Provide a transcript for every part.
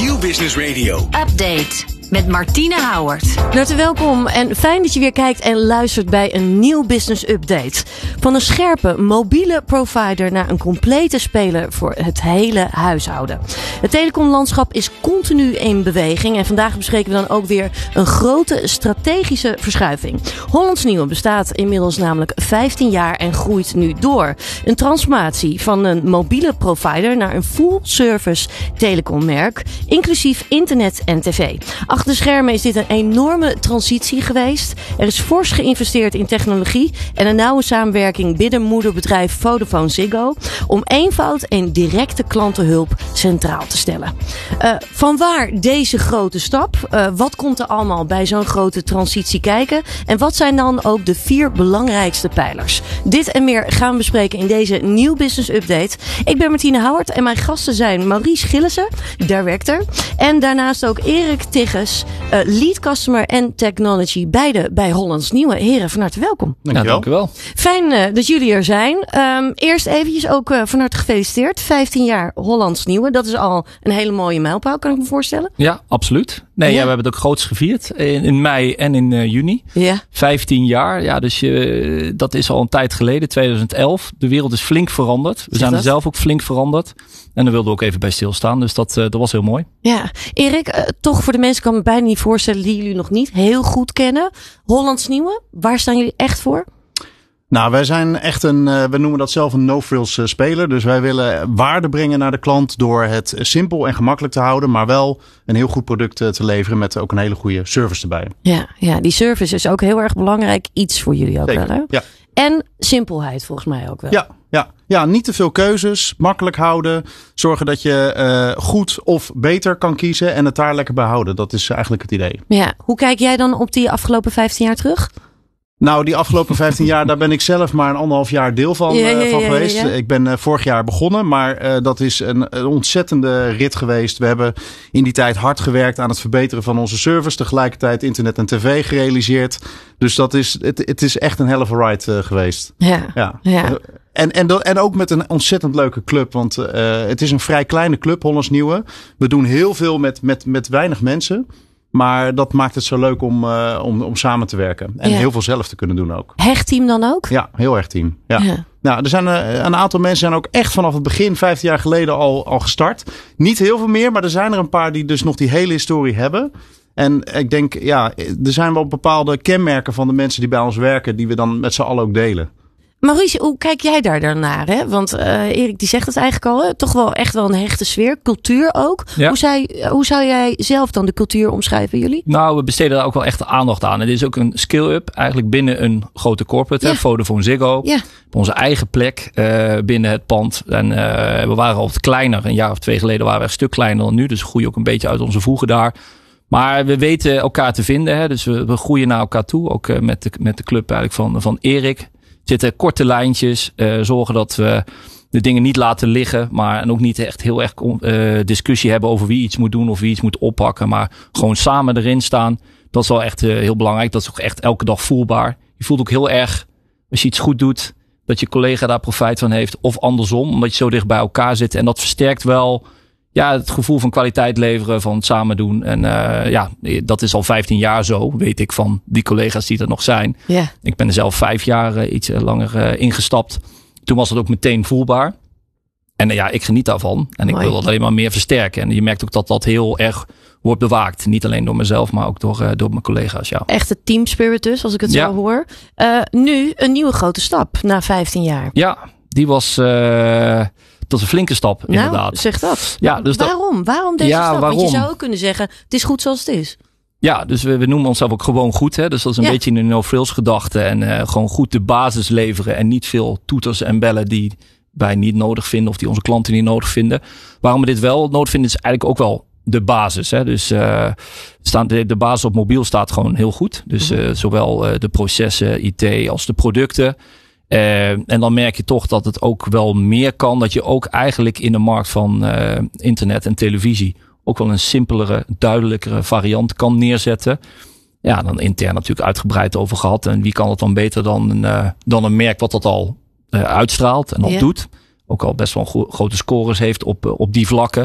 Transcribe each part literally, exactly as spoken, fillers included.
Nieuw Business Radio. Update met Martine Houwert. Hartelijk welkom en fijn dat je weer kijkt en luistert bij een nieuw Business Update. Van een scherpe mobiele provider naar een complete speler voor het hele huishouden. Het telecomlandschap is continu in beweging en vandaag bespreken we dan ook weer een grote strategische verschuiving. Hollands Nieuwe bestaat inmiddels namelijk vijftien jaar en groeit nu door. Een transformatie van een mobiele provider naar een full-service telecommerk, inclusief internet en tv. Achter de schermen is dit een enorme transitie geweest. Er is fors geïnvesteerd in technologie en een nauwe samenwerking binnen moederbedrijf Vodafone Ziggo om eenvoud en directe klantenhulp centraal te stellen. Uh, vanwaar deze grote stap? Uh, wat komt er allemaal bij zo'n grote transitie kijken? En wat zijn dan ook de vier belangrijkste pijlers? Dit en meer gaan we bespreken in deze Nieuw Business Update. Ik ben Martine Houwert en mijn gasten zijn Maurice Gillissen, director, en daarnaast ook Erik Tigges, uh, lead customer en technology, beide bij Hollands Nieuwe. Heren, van harte welkom. Dankjewel. Ja, dank u wel. Fijn uh, dat jullie er zijn. Um, eerst eventjes ook uh, van harte gefeliciteerd. vijftien jaar Hollands Nieuwe. Dat is al een hele mooie mijlpaal, kan ik me voorstellen. Ja, absoluut. Nee, ja. Ja, we hebben het ook groots gevierd in, in mei en in uh, juni. Ja. vijftien jaar, ja, dus uh, dat is al een tijd geleden, tweeduizend elf. De wereld is flink veranderd. We Zeg zijn dat? er zelf ook flink veranderd. En daar wilden we ook even bij stilstaan. Dus dat, uh, dat was heel mooi. Ja, Erik, uh, toch voor de mensen, kan me bijna niet voorstellen die jullie nog niet heel goed kennen. Hollands Nieuwe, waar staan jullie echt voor? Nou, wij zijn echt een, uh, we noemen dat zelf een no-frills uh, speler. Dus wij willen waarde brengen naar de klant door het simpel en gemakkelijk te houden. Maar wel een heel goed product uh, te leveren met ook een hele goede service erbij. Ja, ja, die service is ook heel erg belangrijk. Iets voor jullie ook Zeker, wel, hè? Ja. En simpelheid volgens mij ook wel. Ja, ja, ja, niet te veel keuzes, makkelijk houden. Zorgen dat je uh, goed of beter kan kiezen en het daar lekker bij houden. Dat is eigenlijk het idee. Ja, hoe kijk jij dan op die afgelopen vijftien jaar terug? Nou, die afgelopen vijftien jaar, daar ben ik zelf maar een anderhalf jaar deel van, Ja, ja, uh, van ja, geweest. ja, ja. Ik ben uh, vorig jaar begonnen, maar uh, dat is een, een ontzettende rit geweest. We hebben in die tijd hard gewerkt aan het verbeteren van onze service. Tegelijkertijd internet en tv gerealiseerd. Dus dat is, het, het is echt een hell of a ride uh, geweest. Ja, Ja. ja. En, en, en ook met een ontzettend leuke club. Want uh, het is een vrij kleine club, Hollands Nieuwe. We doen heel veel met, met, met weinig mensen. Maar dat maakt het zo leuk om, uh, om, om samen te werken. En Ja. heel veel zelf te kunnen doen ook. Hecht team dan ook? Ja, heel erg team. Ja. Ja. Nou, er zijn uh, een aantal mensen zijn ook echt vanaf het begin, vijftien jaar geleden, al, al gestart. Niet heel veel meer, maar er zijn er een paar die dus nog die hele historie hebben. En ik denk, ja, er zijn wel bepaalde kenmerken van de mensen die bij ons werken, die we dan met z'n allen ook delen. Maurice, hoe kijk jij daar dan naar? Hè? Want uh, Erik die zegt het eigenlijk al, hè? Toch wel echt wel een hechte sfeer. Cultuur ook. Ja. Hoe, zou, hoe zou jij zelf dan de cultuur omschrijven, jullie? Nou, we besteden daar ook wel echt aandacht aan. Het is ook een skill-up eigenlijk binnen een grote corporate. Ja. Hè, Vodafone Ziggo. Ja. Op onze eigen plek uh, binnen het pand. En uh, we waren al wat kleiner. Een jaar of twee geleden waren we een stuk kleiner dan nu. Dus we groeien ook een beetje uit onze voegen daar. Maar we weten elkaar te vinden. Hè? Dus we, we groeien naar elkaar toe. Ook uh, met, de, met de club eigenlijk van, van Erik. Zitten korte lijntjes. Uh, zorgen dat we de dingen niet laten liggen. Maar en ook niet echt heel erg uh, discussie hebben over wie iets moet doen. Of wie iets moet oppakken. Maar gewoon samen erin staan. Dat is wel echt uh, heel belangrijk. Dat is ook echt elke dag voelbaar. Je voelt ook heel erg als je iets goed doet. Dat je collega daar profijt van heeft. Of andersom. Omdat je zo dicht bij elkaar zit. En dat versterkt wel ja, het gevoel van kwaliteit leveren. Van het samen doen. En uh, ja, dat is al vijftien jaar zo. Weet ik van die collega's die er nog zijn. Ja. Ik ben er zelf vijf jaar uh, iets langer uh, ingestapt. Toen was het ook meteen voelbaar. En uh, ja, ik geniet daarvan. En ik Mooi. wil dat alleen maar meer versterken. En je merkt ook dat dat heel erg wordt bewaakt. Niet alleen door mezelf, maar ook door, uh, door mijn collega's. Ja. Echte team spirit dus, als ik het Ja. zo hoor. Uh, nu een nieuwe grote stap na vijftien jaar. Ja, die was uh, dat is een flinke stap inderdaad. Nou, zeg dat. Ja, dus dat- waarom? Waarom deze Ja, stap? Want je waarom? zou ook kunnen zeggen, het is goed zoals het is. Ja, dus we, we noemen onszelf ook gewoon goed. Hè? Dus dat is een Ja. beetje een no-frills gedachte. En uh, gewoon goed de basis leveren. En niet veel toeters en bellen die wij niet nodig vinden. Of die onze klanten niet nodig vinden. Waarom we dit wel nodig vinden is eigenlijk ook wel de basis. Hè? Dus uh, staan de, de basis op mobiel staat gewoon heel goed. Dus uh, zowel uh, de processen, I T als de producten. Uh, en dan merk je toch dat het ook wel meer kan. Dat je ook eigenlijk in de markt van uh, internet en televisie ook wel een simpelere, duidelijkere variant kan neerzetten. Ja, dan intern natuurlijk uitgebreid over gehad. En wie kan het dan beter dan een, uh, dan een merk wat dat al uh, uitstraalt en al Ja. doet. Ook al best wel go- grote scores heeft op, uh, op die vlakken.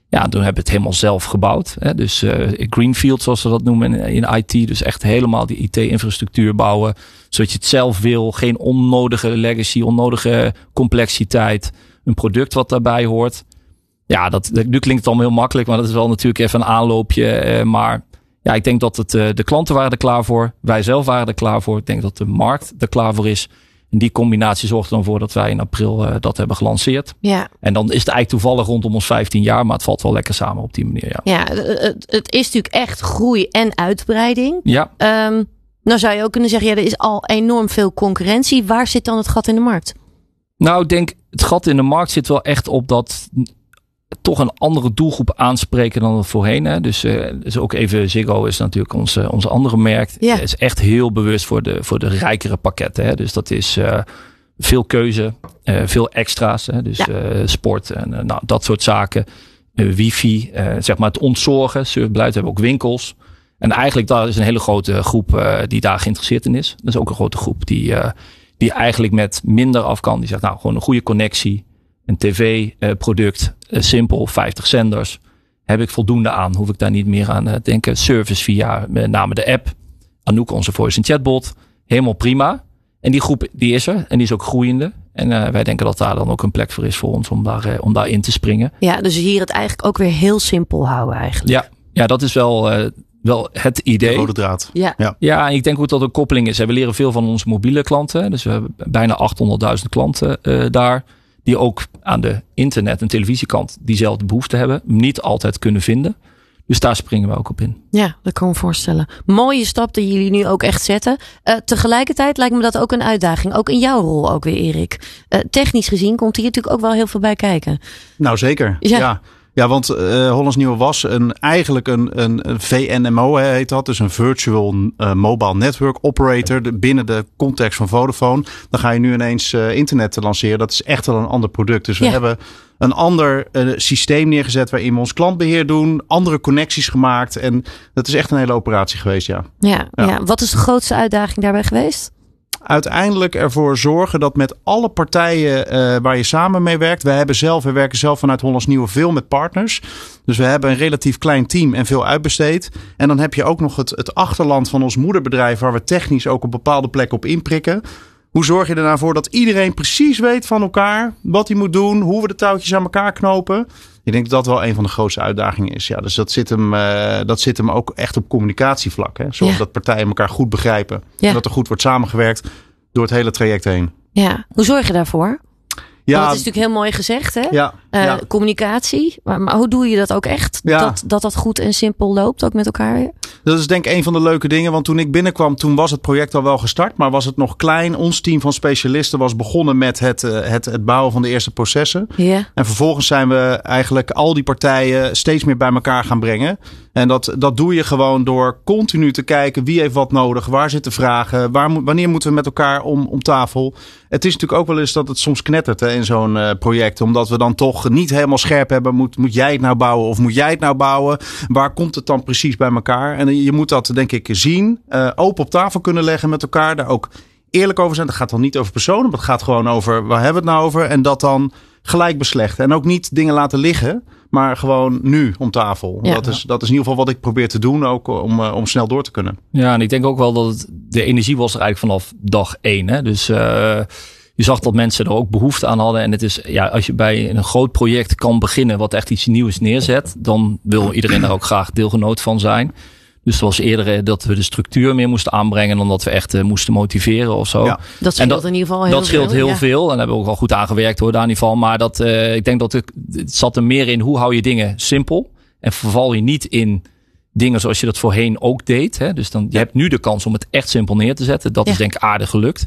Ja, toen hebben we het helemaal zelf gebouwd. Hè. Dus uh, greenfield, zoals ze dat noemen in, in I T. Dus echt helemaal die I T-infrastructuur bouwen. Zodat je het zelf wil. Geen onnodige legacy, onnodige complexiteit. Een product wat daarbij hoort. Ja, dat, nu klinkt het allemaal heel makkelijk. Maar dat is wel natuurlijk even een aanloopje. Uh, maar ja, ik denk dat het, uh, de klanten waren er klaar voor. Wij zelf waren er klaar voor. Ik denk dat de markt er klaar voor is. En die combinatie zorgt er dan voor dat wij in april uh, dat hebben gelanceerd. Ja. En dan is het eigenlijk toevallig rondom ons vijftien jaar. Maar het valt wel lekker samen op die manier. Ja, ja het, het is natuurlijk echt groei en uitbreiding. Ja. Um, nou zou je ook kunnen zeggen, ja, er is al enorm veel concurrentie. Waar zit dan het gat in de markt? Nou, ik denk het gat in de markt zit wel echt op dat toch een andere doelgroep aanspreken dan het voorheen. Hè? Dus, uh, dus ook even Ziggo is natuurlijk onze, onze andere merk. Ja. Is echt heel bewust voor de, voor de rijkere pakketten. Hè? Dus dat is uh, veel keuze, uh, veel extra's. Hè? Dus ja. uh, sport en uh, nou, dat soort zaken. Uh, wifi, uh, zeg maar het ontzorgen. Surfbeleid hebben ook winkels. En eigenlijk daar is een hele grote groep uh, die daar geïnteresseerd in is. Dat is ook een grote groep die, uh, die eigenlijk met minder af kan. Die zegt nou gewoon een goede connectie. Een tv-product, uh, simpel, vijftig zenders. Heb ik voldoende aan? Hoef ik daar niet meer aan uh, denken? Service via met name de app. Anouk, onze voice en chatbot. Helemaal prima. En die groep die is er. En die is ook groeiende. En uh, wij denken dat daar dan ook een plek voor is voor ons om daar, uh, om daar in te springen. Ja, dus hier het eigenlijk ook weer heel simpel houden eigenlijk. Ja, ja dat is wel, uh, wel het idee. De rode draad. Ja. Ja. ja, en ik denk ook dat er een koppeling is. We leren veel van onze mobiele klanten. Dus we hebben bijna achthonderdduizend klanten uh, daar. Die ook aan de internet- en televisiekant diezelfde behoefte hebben. Niet altijd kunnen vinden. Dus daar springen we ook op in. Ja, dat kan ik me voorstellen. Mooie stap die jullie nu ook echt zetten. Uh, tegelijkertijd lijkt me dat ook een uitdaging. Ook in jouw rol ook weer, Erik. Uh, technisch gezien komt hier natuurlijk ook wel heel veel bij kijken. Nou, zeker. Ja. ja. Ja, want uh, Hollands Nieuwe was een, eigenlijk een, een, een V N M O heet dat. Dus een Virtual uh, Mobile Network Operator de, binnen de context van Vodafone. Dan ga je nu ineens uh, internet lanceren. Dat is echt wel een ander product. Dus we ja. hebben een ander uh, systeem neergezet waarin we ons klantbeheer doen. Andere connecties gemaakt. En dat is echt een hele operatie geweest, ja. Ja, ja. ja. Wat is de grootste uitdaging daarbij geweest? Uiteindelijk ervoor zorgen dat met alle partijen uh, waar je samen mee werkt. We hebben zelf, we werken zelf vanuit Hollands Nieuwe veel met partners. Dus we hebben een relatief klein team en veel uitbesteed. En dan heb je ook nog het, het achterland van ons moederbedrijf waar we technisch ook op bepaalde plekken op inprikken. Hoe zorg je er nou voor dat iedereen precies weet van elkaar wat hij moet doen, hoe we de touwtjes aan elkaar knopen? Ik denk dat dat wel een van de grootste uitdagingen is. Ja, dus dat zit hem, uh, dat zit hem ook echt op communicatievlak. Hè? Zorg ja. dat partijen elkaar goed begrijpen. Ja. En dat er goed wordt samengewerkt door het hele traject heen. Ja, hoe zorg je daarvoor? Ja, dat is natuurlijk heel mooi gezegd, hè? Ja, uh, ja. Communicatie. Maar, maar hoe doe je dat ook echt? Ja. Dat, dat dat goed en simpel loopt, ook met elkaar weer? Dat is denk ik een van de leuke dingen. Want toen ik binnenkwam, toen was het project al wel gestart. Maar was het nog klein. Ons team van specialisten was begonnen met het, uh, het, het bouwen van de eerste processen. Ja. En vervolgens zijn we eigenlijk al die partijen steeds meer bij elkaar gaan brengen. En dat, dat doe je gewoon door continu te kijken wie heeft wat nodig. Waar zitten vragen? Waar moet, wanneer moeten we met elkaar om, om tafel? Het is natuurlijk ook wel eens dat het soms knettert hè, in zo'n uh, project. Omdat we dan toch niet helemaal scherp hebben. Moet, moet jij het nou bouwen of moet jij het nou bouwen? Waar komt het dan precies bij elkaar? En je moet dat denk ik zien. Uh, open op tafel kunnen leggen met elkaar. Daar ook eerlijk over zijn. Dat gaat dan niet over personen. Maar het gaat gewoon over waar hebben we het nou over? En dat dan gelijk beslechten. En ook niet dingen laten liggen. Maar gewoon nu om tafel. Ja. Dat, is, dat is in ieder geval wat ik probeer te doen. Ook om, uh, om snel door te kunnen. Ja, en ik denk ook wel dat het, de energie was er eigenlijk vanaf dag één. Hè? Dus uh, je zag dat mensen er ook behoefte aan hadden. En het is, ja, als je bij een groot project kan beginnen wat echt iets nieuws neerzet. Dan wil iedereen daar ook graag deelgenoot van zijn. Dus het was eerder dat we de structuur meer moesten aanbrengen dan dat we echt uh, moesten motiveren of zo. Ja, dat scheelt dat, in ieder geval heel veel. Dat scheelt veel, heel ja. veel. En daar hebben we ook al goed aan gewerkt hoor, daar in ieder geval. Maar dat, uh, ik denk dat het, het zat er meer in hoe hou je dingen simpel. En verval je niet in dingen zoals je dat voorheen ook deed. Hè? Dus dan, je hebt nu de kans om het echt simpel neer te zetten. Dat ja. is denk ik aardig gelukt.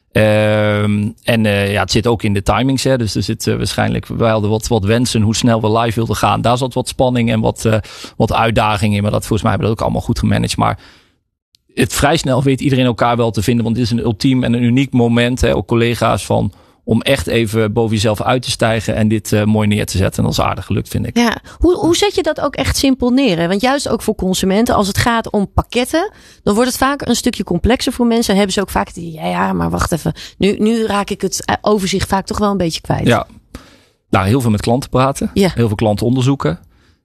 Um, en uh, ja, het zit ook in de timings. Hè? Dus er zit uh, waarschijnlijk, wij hadden wat, wat wensen hoe snel we live wilden gaan. Daar zat wat spanning en wat, uh, wat uitdaging in. Maar dat volgens mij hebben we dat ook allemaal goed gemanaged. Maar het vrij snel weet iedereen elkaar wel te vinden. Want dit is een ultiem en een uniek moment. Hè? Ook collega's van om echt even boven jezelf uit te stijgen en dit uh, mooi neer te zetten. En dat is aardig gelukt, vind ik. Ja, hoe, hoe zet je dat ook echt simpel neer? Hè? Want juist ook voor consumenten, als het gaat om pakketten, dan wordt het vaak een stukje complexer voor mensen. En hebben ze ook vaak die, ja, ja, maar wacht even. Nu, nu raak ik het overzicht vaak toch wel een beetje kwijt. Ja, nou, heel veel met klanten praten. Ja. Heel veel klanten onderzoeken.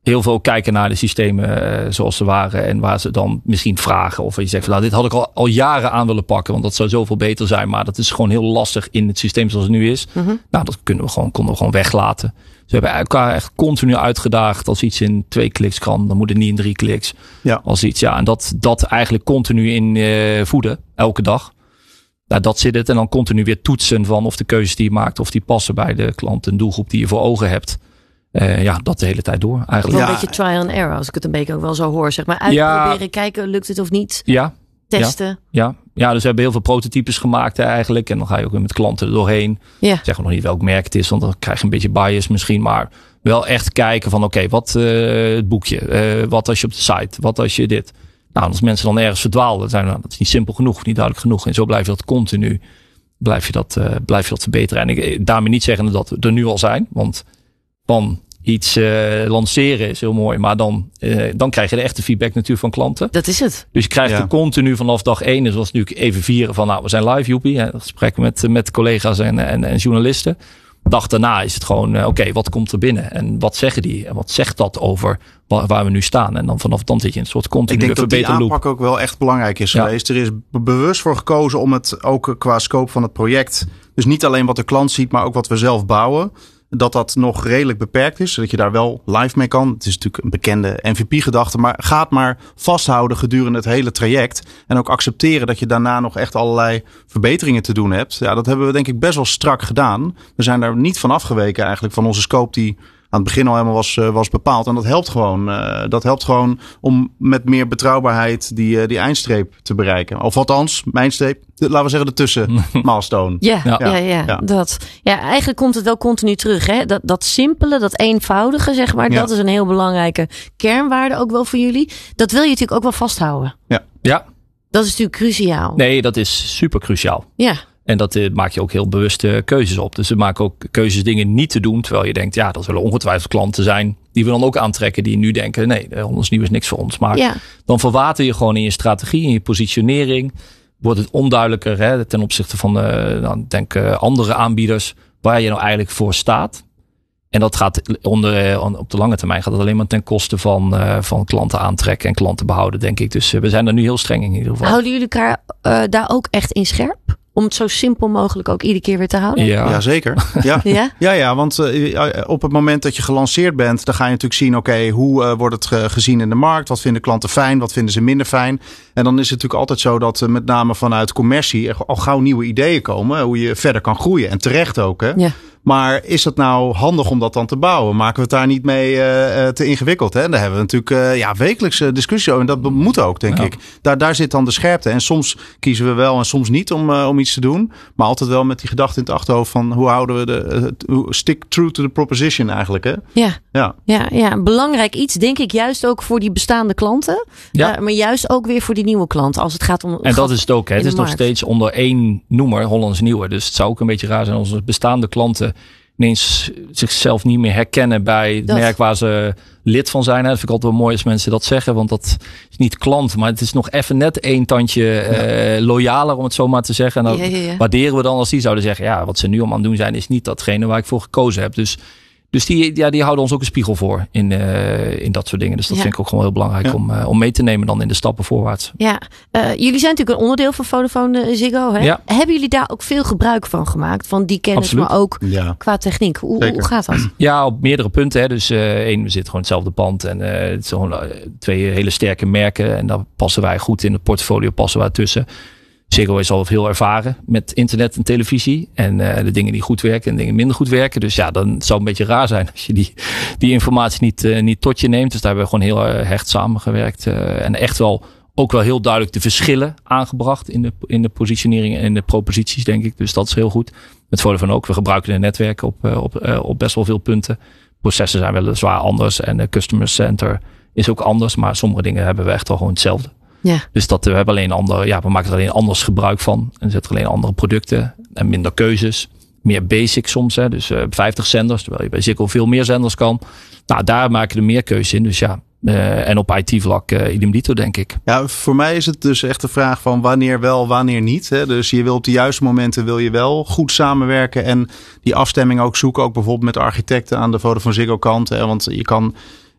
heel veel kijken naar de systemen uh, zoals ze waren. En waar ze dan misschien vragen. Of je zegt van nou dit had ik al, al jaren aan willen pakken. Want dat zou zoveel beter zijn. Maar dat is gewoon heel lastig in het systeem zoals het nu is. Mm-hmm. Nou dat kunnen we gewoon, konden we gewoon weglaten. Ze hebben elkaar echt continu uitgedaagd. Als iets in twee kliks kan, dan moet het niet in drie kliks. Ja. Als iets, ja, en dat, dat eigenlijk continu in uh, voeden. Elke dag. Nou, dat zit het. En dan continu weer toetsen van of de keuzes die je maakt. Of die passen bij de klant en doelgroep die je voor ogen hebt. Uh, ja, dat de hele tijd door eigenlijk. Wel ja. een beetje trial and error, als ik het een beetje ook wel zo hoor. Zeg maar uitproberen, ja. kijken, lukt het of niet? Ja. Testen. Ja. Ja. ja, dus we hebben heel veel prototypes gemaakt eigenlijk. En dan ga je ook weer met klanten er doorheen. Ja. Zeggen we nog niet welk merk het is, want dan krijg je een beetje bias misschien. Maar wel echt kijken van oké, okay, wat uh, het boekje. Uh, wat als je op de site? Wat als je dit? Nou, als mensen dan ergens verdwalen, zijn nou, dat is niet simpel genoeg, niet duidelijk genoeg. En zo blijf je dat continu, blijf je dat, uh, blijf je dat verbeteren. En ik, daarmee niet zeggen dat we er nu al zijn, want van iets uh, lanceren is heel mooi, maar dan, uh, dan krijg je de echte feedback natuurlijk van klanten. Dat is het. Dus je krijgt ja. er continu vanaf dag één, dus was natuurlijk even vieren van nou, we zijn live, joepie. Hè, gesprekken met, met collega's en, en, en journalisten. Dag daarna is het gewoon, uh, oké, okay, wat komt er binnen? En wat zeggen die? En wat zegt dat over waar, waar we nu staan? En dan vanaf dan zit je in een soort continue verbeterde loop. Ik denk dat die aanpak ook wel echt belangrijk is ja. geweest. Er is bewust voor gekozen om het ook qua scope van het project, dus niet alleen wat de klant ziet, maar ook wat we zelf bouwen, dat dat nog redelijk beperkt is. Zodat je daar wel live mee kan. Het is natuurlijk een bekende M V P-gedachte. Maar gaat maar vasthouden gedurende het hele traject. En ook accepteren dat je daarna nog echt allerlei verbeteringen te doen hebt. Ja, dat hebben we denk ik best wel strak gedaan. We zijn daar niet van afgeweken eigenlijk van onze scope die aan het begin al helemaal was, uh, was bepaald. En dat helpt gewoon. Uh, dat helpt gewoon om met meer betrouwbaarheid die, uh, die eindstreep te bereiken. Of althans, mijn streep, de, laten we zeggen de tussen milestone. Ja, ja. Ja, ja, ja. Dat. Ja, eigenlijk komt het wel continu terug. Hè? Dat, dat simpele, dat eenvoudige, zeg maar. Ja. Dat is een heel belangrijke kernwaarde ook wel voor jullie. Dat wil je natuurlijk ook wel vasthouden. Ja. Ja. Dat is natuurlijk cruciaal. Nee, dat is super cruciaal. Ja. En dat uh, maak je ook heel bewuste keuzes op. Dus we maken ook keuzes dingen niet te doen. Terwijl je denkt, ja, dat zullen ongetwijfeld klanten zijn die we dan ook aantrekken. Die nu denken, nee, ons nieuw is niks voor ons. Maar ja. dan verwater je gewoon in je strategie, in je positionering. Wordt het onduidelijker hè, ten opzichte van uh, dan denk uh, andere aanbieders. Waar je nou eigenlijk voor staat. En dat gaat onder, uh, op de lange termijn gaat dat alleen maar ten koste van, uh, van klanten aantrekken en klanten behouden, denk ik. Dus uh, we zijn er nu heel streng in ieder geval. Houden jullie elkaar uh, daar ook echt in scherp? Om het zo simpel mogelijk ook iedere keer weer te houden? Ja, ja zeker. Ja. ja? ja, ja, want uh, op het moment dat je gelanceerd bent, dan ga je natuurlijk zien, oké, okay, hoe uh, wordt het ge- gezien in de markt? Wat vinden klanten fijn? Wat vinden ze minder fijn? En dan is het natuurlijk altijd zo dat uh, met name vanuit commercie er al gauw nieuwe ideeën komen, hoe je verder kan groeien. En terecht ook, hè? Ja. Maar is het nou handig om dat dan te bouwen? Maken we het daar niet mee uh, te ingewikkeld? Hè? Daar hebben we natuurlijk uh, ja, wekelijks discussie over. En dat moet ook, denk ja. ik. Daar, daar zit dan de scherpte. En soms kiezen we wel en soms niet om, uh, om iets te doen. Maar altijd wel met die gedachte in het achterhoofd van hoe houden we de uh, stick true to the proposition eigenlijk. Hè? Ja. Ja. Ja, ja, belangrijk iets denk ik juist ook voor die bestaande klanten. Ja. Uh, maar juist ook weer voor die nieuwe klanten. Als het gaat om. En dat is het ook. Hè? Het is nog steeds onder één noemer, Hollands Nieuwe. Dus het zou ook een beetje raar zijn als onze bestaande klanten ineens zichzelf niet meer herkennen bij het dat. merk waar ze lid van zijn. Dat vind ik altijd wel mooi als mensen dat zeggen. Want dat is niet klant, maar het is nog even net één tandje ja. uh, loyaler, om het zo maar te zeggen. En dan ja, ja, ja. waarderen we dan als die zouden zeggen, ja, wat ze nu allemaal aan het doen zijn, is niet datgene waar ik voor gekozen heb. Dus Dus die, ja, die houden ons ook een spiegel voor in, uh, in dat soort dingen. Dus dat ja. vind ik ook gewoon heel belangrijk ja. om, uh, om mee te nemen dan in de stappen voorwaarts. Ja, uh, jullie zijn natuurlijk een onderdeel van Vodafone Ziggo. Hè? Ja. Hebben jullie daar ook veel gebruik van gemaakt? Van die kennis, Absoluut. maar ook ja. qua techniek. Hoe, hoe gaat dat? Ja, op meerdere punten. Hè. Dus uh, één, we zitten gewoon hetzelfde pand. En uh, het zijn gewoon uh, twee hele sterke merken. En daar passen wij goed in het portfolio, passen wij tussen. Ziggo is al heel ervaren met internet en televisie. En uh, de dingen die goed werken en dingen minder goed werken. Dus ja, dan zou het een beetje raar zijn als je die, die informatie niet, uh, niet tot je neemt. Dus daar hebben we gewoon heel uh, hecht samengewerkt. Uh, en echt wel ook wel heel duidelijk de verschillen aangebracht in de, in de positionering en in de proposities, denk ik. Dus dat is heel goed. Met Vodafone ook. We gebruiken de netwerken op, uh, op, uh, op best wel veel punten. Processen zijn weliswaar anders. En de customer center is ook anders. Maar sommige dingen hebben we echt wel gewoon hetzelfde. Ja. Dus dat we hebben alleen andere, ja, we maken er alleen anders gebruik van. En zetten er alleen andere producten en minder keuzes. Meer basic soms, hè. Dus uh, vijftig zenders, terwijl je bij Ziggo veel meer zenders kan. Nou, daar maken we meer keuzes in. Dus ja, uh, en op I T-vlak uh, idem dito, denk ik. Ja, voor mij is het dus echt de vraag van wanneer wel, wanneer niet. Hè? Dus je wil op de juiste momenten wil je wel goed samenwerken en die afstemming ook zoeken. Ook bijvoorbeeld met architecten aan de Vodafone Ziggo kant. Hè? Want je kan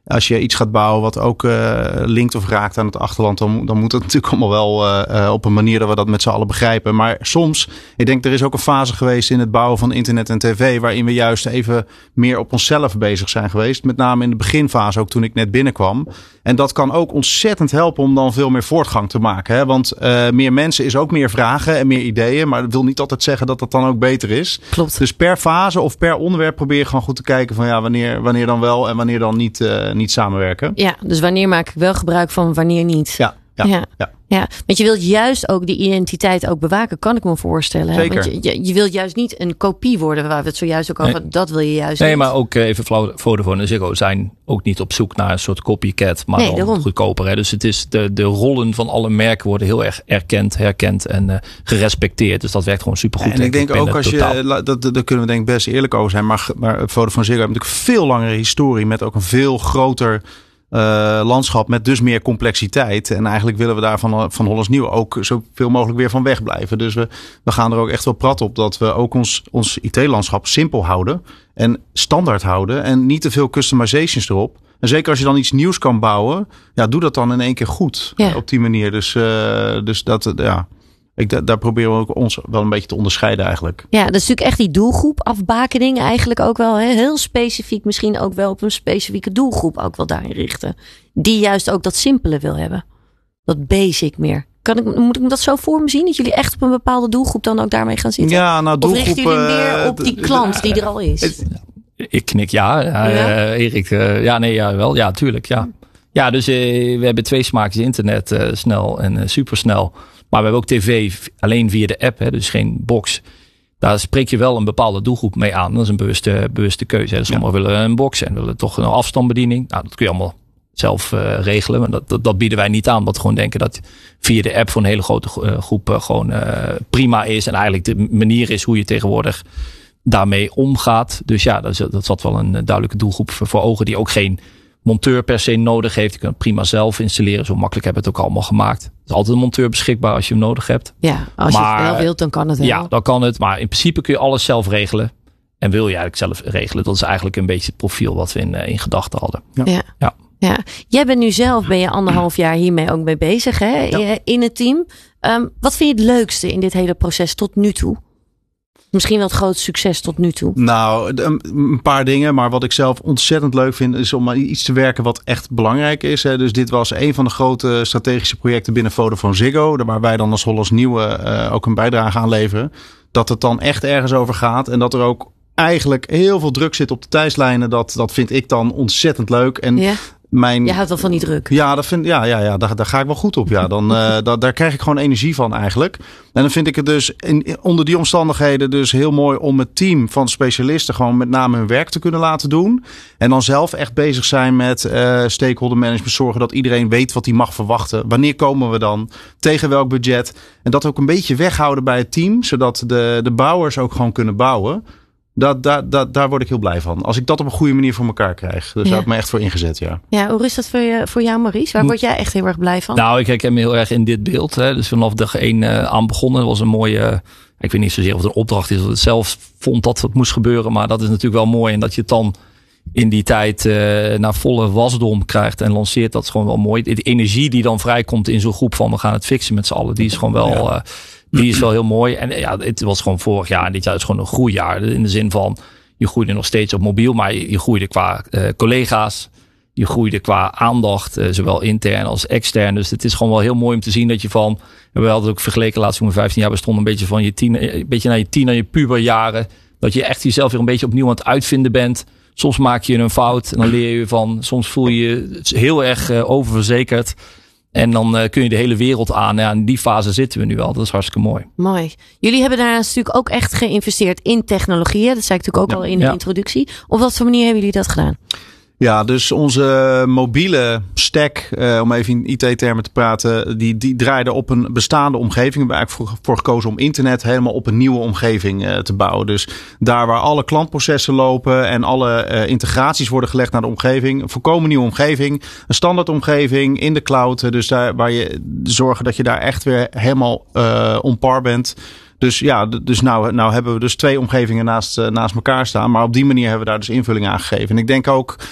Als je iets gaat bouwen wat ook uh, linkt of raakt aan het achterland, dan, dan moet het natuurlijk allemaal wel uh, uh, op een manier dat we dat met z'n allen begrijpen. Maar soms, ik denk er is ook een fase geweest in het bouwen van internet en tv, waarin we juist even meer op onszelf bezig zijn geweest. Met name in de beginfase, ook toen ik net binnenkwam. En dat kan ook ontzettend helpen om dan veel meer voortgang te maken. Hè? Want uh, meer mensen is ook meer vragen en meer ideeën. Maar dat wil niet altijd zeggen dat dat dan ook beter is. Klopt. Dus per fase of per onderwerp probeer je gewoon goed te kijken van ja, wanneer, wanneer dan wel en wanneer dan niet, uh, niet samenwerken. Ja, dus wanneer maak ik wel gebruik van, wanneer niet. Ja, ja, ja. ja. Ja, want je wilt juist ook die identiteit ook bewaken, kan ik me voorstellen. Hè? Zeker. Want je, je, je wilt juist niet een kopie worden, waar we het zojuist ook over nee. hadden. Dat wil je juist Nee, niet. maar ook even Vodafone en Ziggo zijn ook niet op zoek naar een soort copycat, maar Nee, dan daarom. goedkoper. Hè? Dus het is de, de rollen van alle merken worden heel erg erkend, herkend en uh, gerespecteerd. Dus dat werkt gewoon supergoed. En ik denk ook als totaal. je, dat, dat, daar kunnen we denk ik best eerlijk over zijn. Maar, maar Vodafone Ziggo heeft natuurlijk veel langere historie met ook een veel groter Uh, landschap met dus meer complexiteit. En eigenlijk willen we daar van, van Hollands Nieuw ook zoveel mogelijk weer van wegblijven. Dus we, we gaan er ook echt wel prat op dat we ook ons, ons I T-landschap simpel houden. En standaard houden. En niet te veel customizations erop. En zeker als je dan iets nieuws kan bouwen. Ja, doe dat dan in één keer goed. Ja. Uh, op die manier. Dus, uh, dus dat, uh, ja... Ik, daar proberen we ook ons wel een beetje te onderscheiden eigenlijk. Ja, dat is natuurlijk echt die doelgroep afbakening eigenlijk ook wel. Hè? Heel specifiek misschien ook wel op een specifieke doelgroep ook wel daarin richten. Die juist ook dat simpele wil hebben. Dat basic meer. Kan ik, moet ik me dat zo voor me zien? Dat jullie echt op een bepaalde doelgroep dan ook daarmee gaan zitten? Ja, nou doelgroep... Of richten jullie meer op die klant die er al is? Het, Ik knik ja. Uh, ja? Erik, uh, ja nee, ja wel. Ja, tuurlijk. Ja, ja dus uh, we hebben twee smaakjes internet. Uh, snel en uh, supersnel. Maar we hebben ook tv alleen via de app, hè, dus geen box. Daar spreek je wel een bepaalde doelgroep mee aan. Dat is een bewuste, bewuste keuze. Hè. Sommigen ja. willen een box en willen toch een afstandsbediening. Nou, dat kun je allemaal zelf uh, regelen. Maar dat, dat, dat bieden wij niet aan. Omdat we gewoon denken dat via de app voor een hele grote uh, groep uh, gewoon uh, prima is. En eigenlijk de manier is hoe je tegenwoordig daarmee omgaat. Dus ja, dat, is, dat zat wel een duidelijke doelgroep voor, voor ogen die ook geen monteur per se nodig heeft. Je kunt het prima zelf installeren. Zo makkelijk hebben we het ook allemaal gemaakt. Er is altijd een monteur beschikbaar als je hem nodig hebt. Ja, als maar, je het wel wilt, dan kan het wel. Ja, dan kan het. Maar in principe kun je alles zelf regelen. En wil je eigenlijk zelf regelen. Dat is eigenlijk een beetje het profiel wat we in, in gedachten hadden. Ja. Ja. Ja. Ja. Jij bent nu zelf, ben je anderhalf jaar hiermee ook mee bezig, hè? Ja. In het team. Um, wat vind je het leukste in dit hele proces tot nu toe? Misschien wel het grootste succes tot nu toe. Nou, een paar dingen. Maar wat ik zelf ontzettend leuk vind is om aan iets te werken wat echt belangrijk is. Dus dit was een van de grote strategische projecten binnen Vodafone Ziggo. Waar wij dan als Hollands Nieuwe uh, ook een bijdrage aan leveren. Dat het dan echt ergens over gaat. En dat er ook eigenlijk heel veel druk zit op de tijdslijnen. Dat, dat vind ik dan ontzettend leuk. En ja. Mijn, je houdt wel van die druk. Ja, dat vind, ja, ja, ja daar, daar ga ik wel goed op. Ja. Dan, uh, da, daar krijg ik gewoon energie van eigenlijk. En dan vind ik het dus in, onder die omstandigheden dus heel mooi om het team van specialisten gewoon met name hun werk te kunnen laten doen. En dan zelf echt bezig zijn met uh, stakeholder management. Zorgen dat iedereen weet wat hij mag verwachten. Wanneer komen we dan? Tegen welk budget? En dat ook een beetje weghouden bij het team. Zodat de, de bouwers ook gewoon kunnen bouwen. Dat, dat, dat, daar word ik heel blij van. Als ik dat op een goede manier voor elkaar krijg. Daar ja. heb ik me echt voor ingezet, ja. Ja, hoe is dat voor, je, voor jou, Maurice? Waar word jij echt heel erg blij van? Nou, ik herken me heel erg in dit beeld. Hè. Dus vanaf dag één uh, aan begonnen. Dat was een mooie... Uh, ik weet niet zozeer of het een opdracht is. Of het zelf vond dat het moest gebeuren. Maar dat is natuurlijk wel mooi. En dat je het dan in die tijd uh, naar volle wasdom krijgt en lanceert. Dat is gewoon wel mooi. De energie die dan vrijkomt in zo'n groep van we gaan het fixen met z'n allen. Die is gewoon wel... Ja. Uh, die is wel heel mooi. En ja, het was gewoon vorig jaar en dit jaar is gewoon een groeijaar. In de zin van... Je groeide nog steeds op mobiel, maar je, je groeide qua uh, collega's. Je groeide qua aandacht, uh, zowel intern als extern. Dus het is gewoon wel heel mooi om te zien dat je van... We hadden ook vergeleken laatst toen we vijftien jaar bestonden... een beetje van je tien, een beetje naar je tien, naar je puberjaren. Dat je echt jezelf weer een beetje opnieuw aan het uitvinden bent. Soms maak je een fout en dan leer je van... Soms voel je je heel erg uh, oververzekerd. En dan uh, kun je de hele wereld aan. Ja, in die fase zitten we nu al. Dat is hartstikke mooi. Mooi. Jullie hebben daar natuurlijk ook echt geïnvesteerd in technologieën. Dat zei ik natuurlijk ook ja, al in de ja. introductie. Op wat voor manier hebben jullie dat gedaan? Ja, dus onze mobiele stack, uh, om even in I T-termen te praten, die, die draaide op een bestaande omgeving. We hebben eigenlijk voor, voor gekozen om internet helemaal op een nieuwe omgeving uh, te bouwen. Dus daar waar alle klantprocessen lopen en alle uh, integraties worden gelegd naar de omgeving. Een volkomen nieuwe omgeving, een standaard omgeving in de cloud. Dus daar waar je zorgen dat je daar echt weer helemaal uh, on par bent. Dus ja, dus nou, nou hebben we dus twee omgevingen naast, uh, naast elkaar staan. Maar op die manier hebben we daar dus invulling aan gegeven. En ik denk ook,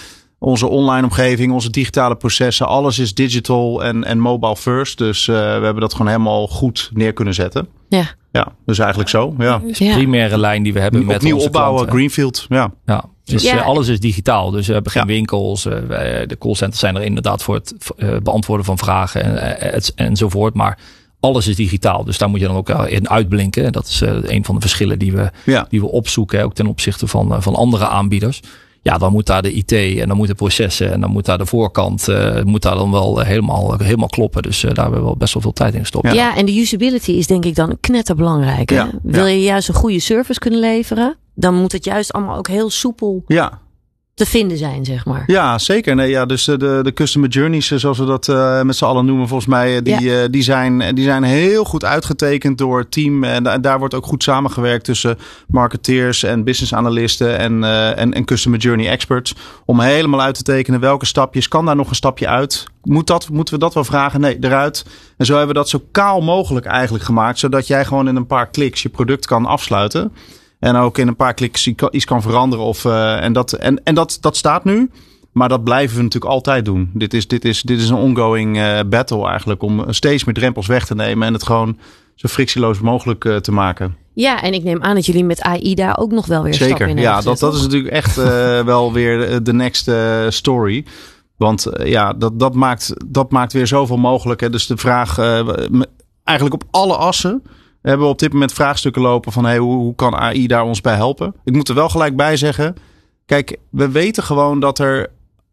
Onze online omgeving, onze digitale processen, alles is digital en, en mobile first. Dus uh, we hebben dat gewoon helemaal goed neer kunnen zetten. Ja. Ja, dus eigenlijk zo. Ja. Dus de primaire lijn die we hebben met opnieuw onze opbouwen, klanten. Greenfield. Ja. Ja. Dus ja. uh, alles is digitaal. Dus we hebben geen ja. winkels. Uh, wij, de callcenters zijn er inderdaad voor het uh, beantwoorden van vragen en, et, enzovoort. Maar alles is digitaal. Dus daar moet je dan ook in uitblinken. Dat is uh, een van de verschillen die we, Ja. die we opzoeken. Ook ten opzichte van, uh, van andere aanbieders. Ja, dan moet daar de I T en dan moeten processen en dan moet daar de voorkant uh, moet daar dan wel helemaal, helemaal kloppen. Dus uh, daar hebben we wel best wel veel tijd in gestopt. Ja. ja, en de usability is denk ik dan knetterbelangrijk. Hè? Ja. Wil Ja. je juist een goede service kunnen leveren, dan moet het juist allemaal ook heel soepel Ja. te vinden zijn, zeg maar. Ja, zeker. Nee, ja, dus de, de customer journeys, zoals we dat uh, met z'n allen noemen, volgens mij, die, ja. uh, die, zijn, die zijn heel goed uitgetekend door het team. En, en daar wordt ook goed samengewerkt tussen marketeers en business analisten en, uh, en, en customer journey experts. Om helemaal uit te tekenen welke stapjes, kan daar nog een stapje uit? Moet dat, moeten we dat wel vragen? Nee, eruit. En zo hebben we dat zo kaal mogelijk eigenlijk gemaakt, zodat jij gewoon in een paar kliks je product kan afsluiten. En ook in een paar kliks iets kan veranderen. Of, uh, en dat, en, en dat, dat staat nu. Maar dat blijven we natuurlijk altijd doen. Dit is, dit is, dit is een ongoing uh, battle eigenlijk. Om steeds meer drempels weg te nemen. En het gewoon zo frictieloos mogelijk uh, te maken. Ja, en ik neem aan dat jullie met A I daar ook nog wel weer Zeker, stappen in ja, hebben dat, gezet, dat is natuurlijk echt uh, wel weer de next uh, story. Want uh, ja, dat, dat, maakt, dat maakt weer zoveel mogelijk. Hè. Dus de vraag, uh, eigenlijk op alle assen... We hebben op dit moment vraagstukken lopen van hey, hoe, hoe kan A I daar ons bij helpen? Ik moet er wel gelijk bij zeggen. Kijk, we weten gewoon dat er,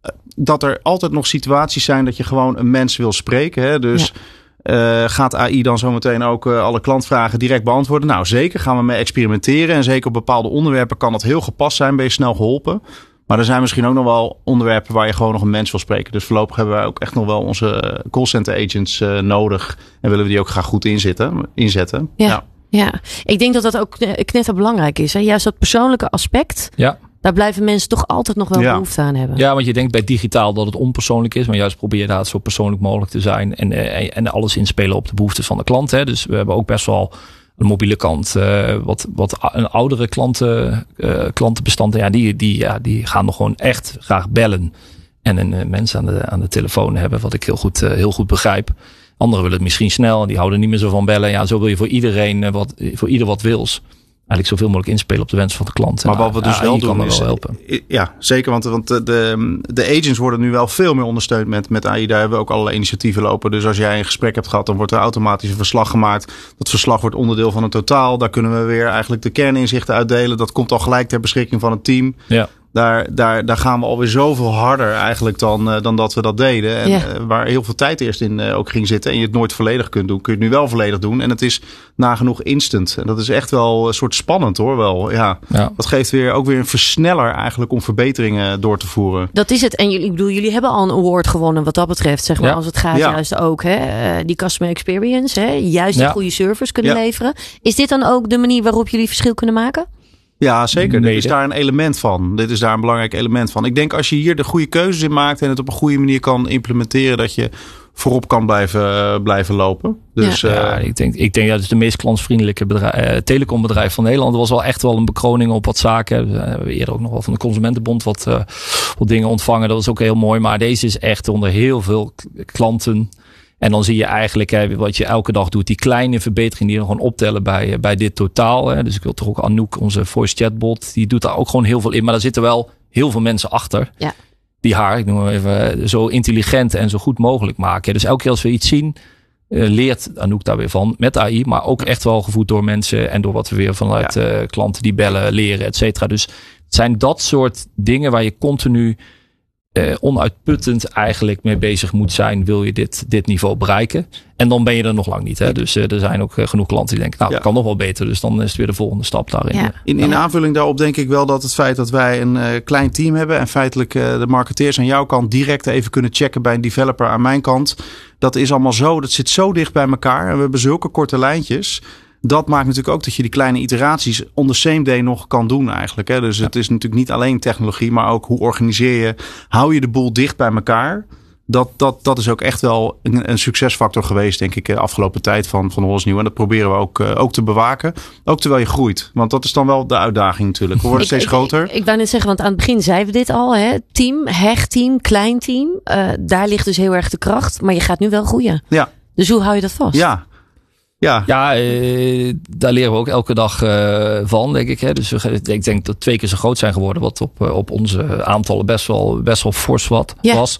dat er altijd nog situaties zijn dat je gewoon een mens wil spreken. Hè? Dus ja. uh, gaat A I dan zometeen ook uh, alle klantvragen direct beantwoorden? Nou, zeker gaan we mee experimenteren. En zeker op bepaalde onderwerpen kan dat heel gepast zijn. Ben je snel geholpen. Maar er zijn misschien ook nog wel onderwerpen waar je gewoon nog een mens wil spreken. Dus voorlopig hebben wij ook echt nog wel onze callcenter agents uh, nodig. En willen we die ook graag goed inzetten. inzetten. Ja, ja. ja, ik denk dat dat ook knetterbelangrijk is. Hè? Juist dat persoonlijke aspect. Ja. Daar blijven mensen toch altijd nog wel ja. behoefte aan hebben. Ja, want je denkt bij digitaal dat het onpersoonlijk is. Maar juist probeer je daar zo persoonlijk mogelijk te zijn. En, en, en alles inspelen op de behoeften van de klant. Hè. Dus we hebben ook best wel een mobiele kant. Uh, wat, wat een oudere klanten, uh, klantenbestand. Ja, die, die, ja, die gaan nog gewoon echt graag bellen. En een uh, mens aan de, aan de telefoon hebben. Wat ik heel goed, uh, heel goed begrijp. Anderen willen het misschien snel. Die houden niet meer zo van bellen. Ja, zo wil je voor iedereen uh, wat, voor ieder wat wils. Eigenlijk zoveel mogelijk inspelen op de wens van de klant. Maar wat we dus ja, wel kan doen er is, wel helpen. Ja, zeker. Want, want de, de, de agents worden nu wel veel meer ondersteund met, met A I. Daar hebben we ook allerlei initiatieven lopen. Dus als jij een gesprek hebt gehad, dan wordt er automatisch een verslag gemaakt. Dat verslag wordt onderdeel van een totaal. Daar kunnen we weer eigenlijk de kerninzichten uitdelen. Dat komt al gelijk ter beschikking van het team. Ja. Daar, daar, daar gaan we alweer zoveel harder eigenlijk dan, uh, dan dat we dat deden. En ja. uh, waar heel veel tijd eerst in uh, ook ging zitten. En je het nooit volledig kunt doen. Kun je het nu wel volledig doen. En het is nagenoeg instant. En dat is echt wel een soort spannend hoor. Wel, ja. Ja. Dat geeft weer ook weer een versneller eigenlijk om verbeteringen door te voeren. Dat is het. En jullie, ik bedoel, jullie hebben al een award gewonnen wat dat betreft. Zeg maar, Ja. als het gaat Ja. juist ook. Hè, uh, die customer experience. Hè, juist die Ja. goede service kunnen Ja. leveren. Is dit dan ook de manier waarop jullie verschil kunnen maken? Ja, zeker. Mede. Dit is daar een element van. Dit is daar een belangrijk element van. Ik denk als je hier de goede keuzes in maakt en het op een goede manier kan implementeren, dat je voorop kan blijven, uh, blijven lopen. Dus, Ja, uh, ja, ik, denk, ik denk dat het de meest klantvriendelijke bedrijf, uh, telecombedrijf van Nederland. Er was wel echt wel een bekroning op wat zaken. We hebben eerder ook nog wel van de Consumentenbond wat, uh, wat dingen ontvangen. Dat was ook heel mooi. Maar deze is echt onder heel veel klanten. En dan zie je eigenlijk hè, wat je elke dag doet. Die kleine verbeteringen die er gewoon optellen bij, bij dit totaal. Hè. Dus ik wil toch ook Anouk, onze voice chatbot. Die doet daar ook gewoon heel veel in. Maar daar zitten wel heel veel mensen achter. Ja. Die haar, ik noem maar even, zo intelligent en zo goed mogelijk maken. Dus elke keer als we iets zien, uh, leert Anouk daar weer van. Met A I, maar ook echt wel gevoed door mensen. En door wat we weer vanuit ja. uh, klanten die bellen, leren, et cetera. Dus het zijn dat soort dingen waar je continu Uh, onuitputtend eigenlijk mee bezig moet zijn. Wil je dit, dit niveau bereiken? En dan ben je er nog lang niet. Hè? Dus uh, er zijn ook uh, genoeg klanten die denken, nou, ja. dat kan nog wel beter. Dus dan is het weer de volgende stap daarin. Ja. In, in aanvulling daarop denk ik wel dat het feit dat wij een uh, klein team hebben en feitelijk uh, de marketeers aan jouw kant direct even kunnen checken bij een developer aan mijn kant. Dat is allemaal zo, dat zit zo dicht bij elkaar. En we hebben zulke korte lijntjes. Dat maakt natuurlijk ook dat je die kleine iteraties on the same day nog kan doen eigenlijk. Hè? Dus ja. Het is natuurlijk niet alleen technologie, maar ook hoe organiseer je, hou je de boel dicht bij elkaar. dat, dat, dat is ook echt wel een, een succesfactor geweest, denk ik, de afgelopen tijd van, van Hollands Nieuw. En dat proberen we ook, uh, ook te bewaken. Ook terwijl je groeit. Want dat is dan wel de uitdaging natuurlijk. We worden ik, steeds ik, groter. Ik, ik wou net zeggen, want aan het begin zeiden we dit al. Hè? Team, hecht team, klein team. Uh, daar ligt dus heel erg de kracht. Maar je gaat nu wel groeien. Ja. Dus hoe hou je dat vast? Ja. Ja, ja uh, daar leren we ook elke dag uh, van, denk ik. Hè. Dus we, ik denk dat twee keer zo groot zijn geworden. Wat op, uh, op onze aantallen best wel, best wel fors wat ja. was.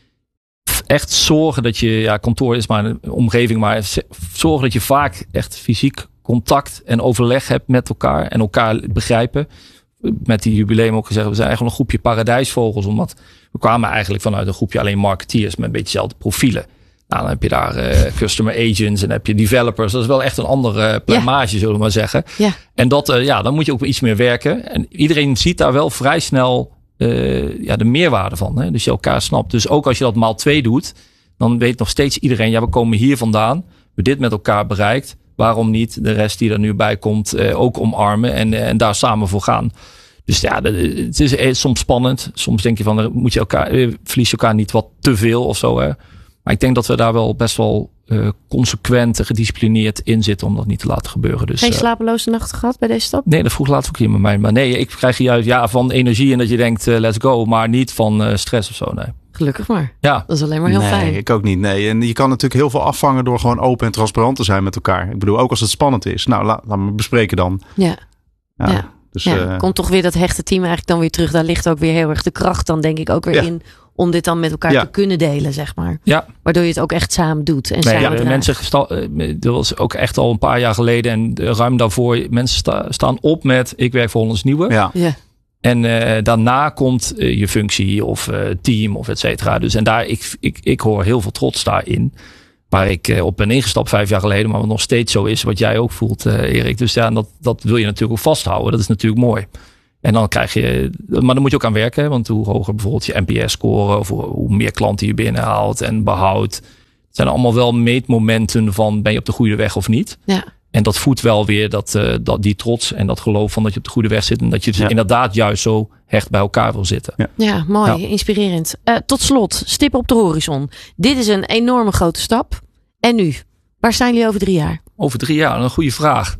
Echt zorgen dat je, ja, kantoor is maar een omgeving, maar zorgen dat je vaak echt fysiek contact en overleg hebt met elkaar en elkaar begrijpen. Met die jubileum ook gezegd, we zijn eigenlijk een groepje paradijsvogels, omdat we kwamen eigenlijk vanuit een groepje alleen marketeers met een beetje dezelfde profielen. Nou, dan heb je daar uh, customer agents en heb je developers. Dat is wel echt een andere uh, plumage, ja. zullen we maar zeggen. Ja. En dat, uh, ja, dan moet je ook iets meer werken. En iedereen ziet daar wel vrij snel uh, ja, de meerwaarde van. Hè? Dus je elkaar snapt. Dus ook als je dat maal twee doet, dan weet nog steeds iedereen, ja, we komen hier vandaan. We hebben dit met elkaar bereikt. Waarom niet de rest die er nu bij komt uh, ook omarmen en, uh, en daar samen voor gaan. Dus ja, het is uh, soms spannend. Soms denk je van, moet je elkaar, uh, verlies je elkaar niet wat te veel of zo, hè? Maar ik denk dat we daar wel best wel uh, consequent en gedisciplineerd in zitten om dat niet te laten gebeuren. Dus, Geen uh, slapeloze nachten gehad bij deze stap? Nee, dat vroeg laatst ook iemand mij. Maar nee, ik krijg juist ja, van energie en dat je denkt uh, let's go. Maar niet van uh, stress of zo, nee. Gelukkig maar. Ja. Dat is alleen maar heel nee, fijn. Ik ook niet, nee. En je kan natuurlijk heel veel afvangen door gewoon open en transparant te zijn met elkaar. Ik bedoel, ook als het spannend is. Nou, laat, laat me bespreken dan. Ja. Ja. ja. Dus, ja. uh, Komt toch weer dat hechte team eigenlijk dan weer terug. Daar ligt ook weer heel erg de kracht dan denk ik ook weer ja. in. Om dit dan met elkaar ja. te kunnen delen, zeg maar. Ja. Waardoor je het ook echt samen doet. En nee, samen ja, draagt. mensen sta, dat was ook echt al een paar jaar geleden. En ruim daarvoor, mensen sta, staan op met ik werk voor Hollands Nieuwe. Ja. Ja. En uh, daarna komt uh, je functie of uh, team of et cetera. Dus en daar, ik, ik, ik hoor heel veel trots daarin. Waar ik uh, op ben ingestapt vijf jaar geleden. Maar wat nog steeds zo is, wat jij ook voelt, uh, Erik. Dus ja, dat, dat wil je natuurlijk ook vasthouden. Dat is natuurlijk mooi. En dan krijg je, maar dan moet je ook aan werken. Want hoe hoger bijvoorbeeld je N P S-score. Of hoe meer klanten je binnenhaalt en behoudt. Het zijn allemaal wel meetmomenten van ben je op de goede weg of niet. Ja. En dat voedt wel weer dat, uh, dat, die trots en dat geloof van dat je op de goede weg zit. En dat je dus ja. inderdaad juist zo hecht bij elkaar wil zitten. Ja, ja mooi. Ja. Inspirerend. Uh, tot slot, stip op de horizon. Dit is een enorme grote stap. En nu? Waar staan jullie over drie jaar? Over drie jaar, een goede vraag.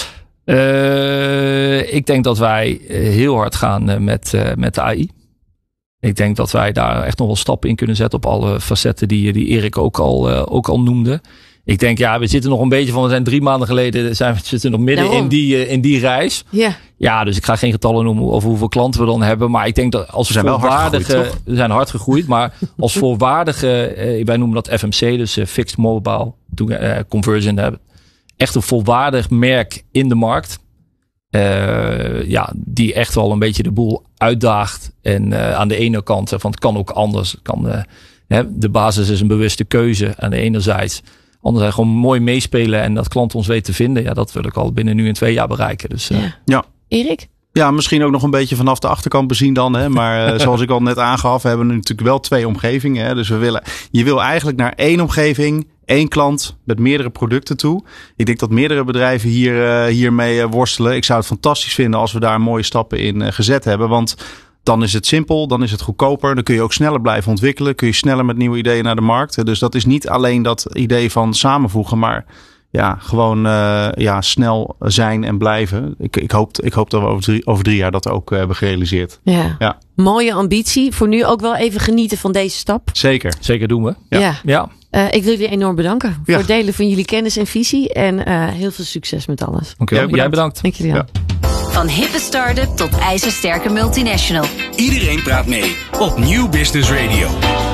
Uh, ik denk dat wij heel hard gaan uh, met, uh, met de A I. Ik denk dat wij daar echt nog wel stappen in kunnen zetten op alle facetten die, die Erik ook al, uh, ook al noemde. Ik denk, ja, we zitten nog een beetje van, we zijn drie maanden geleden, zijn we zitten nog midden in die, uh, in die reis. Ja. Ja, dus ik ga geen getallen noemen over hoeveel klanten we dan hebben. Maar ik denk dat als we zijn volwaardige, wel hard gegroeid, we zijn hard gegroeid, maar als volwaardige, uh, wij noemen dat F M C, dus uh, Fixed Mobile uh, Conversion hebben. Echt een volwaardig merk in de markt. Uh, ja, die echt wel een beetje de boel uitdaagt. En uh, aan de ene kant, van het kan ook anders. Het kan, uh, hè, de basis is een bewuste keuze aan de enerzijds. Anderzijds gewoon mooi meespelen en dat klant ons weet te vinden. Ja, dat wil ik al binnen nu in twee jaar bereiken. Dus, uh, ja. ja. Erik? Ja, misschien ook nog een beetje vanaf de achterkant bezien dan. Hè? Maar uh, zoals ik al net aangaf, hebben we natuurlijk wel twee omgevingen. Hè? Dus we willen, je wil eigenlijk naar één omgeving, één klant met meerdere producten toe. Ik denk dat meerdere bedrijven hier, uh, hiermee uh, worstelen. Ik zou het fantastisch vinden als we daar mooie stappen in uh, gezet hebben. Want dan is het simpel, dan is het goedkoper. Dan kun je ook sneller blijven ontwikkelen. Kun je sneller met nieuwe ideeën naar de markt. Dus dat is niet alleen dat idee van samenvoegen, maar ja, gewoon uh, ja, snel zijn en blijven. Ik, ik, hoop, ik hoop dat we over drie, over drie jaar dat ook uh, hebben gerealiseerd. Ja. Ja. Mooie ambitie. Voor nu ook wel even genieten van deze stap. Zeker. Zeker doen we. Ja. ja. ja. Uh, ik wil jullie enorm bedanken Ja. voor het delen van jullie kennis en visie. En uh, heel veel succes met alles. Oké, okay, jij bedankt. Dank jullie wel. Ja. Van hippe start-up tot ijzersterke multinational. Iedereen praat mee op Nieuw Business Radio.